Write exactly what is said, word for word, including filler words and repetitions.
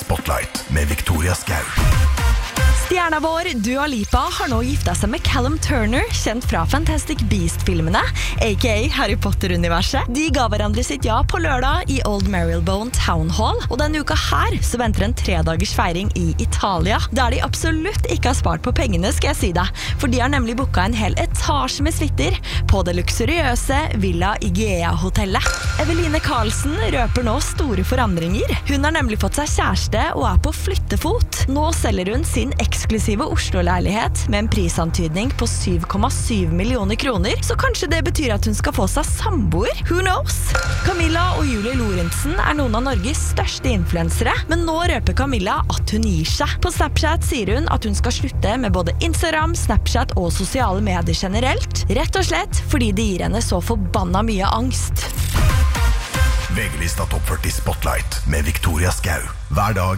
Spotlight med Victoria Skau. Stjerna vår, Dua Lipa, har nå gifta seg med Callum Turner, kjent fra Fantastic Beast-filmene, aka Harry Potter-universet. De ga hverandre sitt ja på lørdag i Old Marylebone Town Hall, og denne uka her så venter en tredagers feiring i Italia, der de absolutt ikke har spart på pengene, skal jeg si deg, for de har nemlig booket en hel etasje med suiter på det luksuriøse Villa Igea-hotellet. Eveline Karlsen røper nå store forandringer. Hun har nemlig fått seg kjæreste og er på flyttefot. Nå selger hun sin eksklusive Oslo-leilighet med en prisantydning på syv komma syv millioner kroner, så kanskje det betyr at hun skal få seg samboer? Who knows? Camilla og Julie Lorentzen er noen av Norges største influensere, men nå røper Camilla at hun gir seg. På Snapchat sier hun at hun skal slutte med både Instagram, Snapchat og sosiale medier generelt, rett og slett fordi det gir henne så forbanna mye angst. V G-lista Topp førti Spotlight med Victoria Skau. Hver dag